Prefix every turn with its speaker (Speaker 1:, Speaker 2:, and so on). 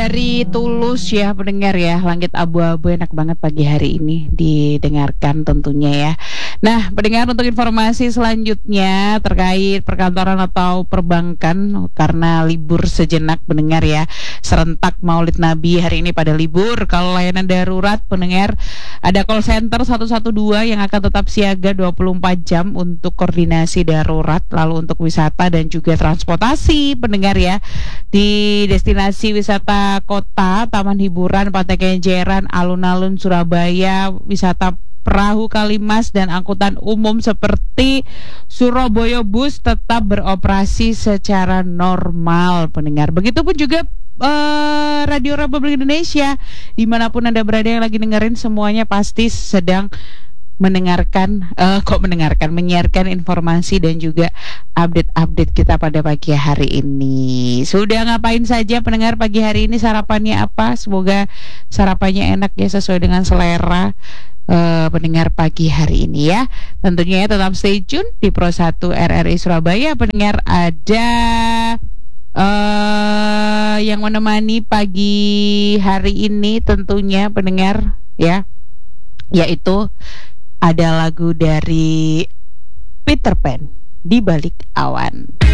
Speaker 1: dari Tulus ya pendengar ya. Langit abu-abu enak banget pagi hari ini didengarkan tentunya ya. Nah pendengar, untuk informasi selanjutnya terkait perkantoran atau perbankan, karena libur sejenak pendengar ya, serentak Maulid Nabi hari ini pada libur. Kalau layanan darurat pendengar, ada call center 112 yang akan tetap siaga 24 jam untuk koordinasi darurat. Lalu untuk wisata dan juga transportasi pendengar ya, di destinasi wisata kota, taman hiburan, Pantai Kenjeran, alun-alun Surabaya, wisata perahu Kalimas dan angkutan umum seperti Surabaya Bus tetap beroperasi secara normal pendengar. Begitupun juga Radio Republik Indonesia, dimanapun Anda berada yang lagi dengerin, semuanya pasti sedang menyiarkan informasi dan juga update-update kita pada pagi hari ini. Sudah ngapain saja pendengar pagi hari ini? Sarapannya apa? Semoga sarapannya enak ya, sesuai dengan selera pendengar pagi hari ini ya. Tentunya ya, tetap stay tune di Pro 1 RRI Surabaya pendengar. Ada yang menemani pagi hari ini tentunya pendengar ya, yaitu ada lagu dari Peter Pan, Di Balik Awan.